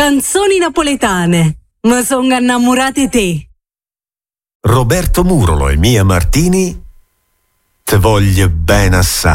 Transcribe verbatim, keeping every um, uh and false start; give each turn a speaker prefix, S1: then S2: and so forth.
S1: Canzoni napoletane. Mi sono innamorate te.
S2: Roberto Murolo e Mia Martini te voglio bene assai.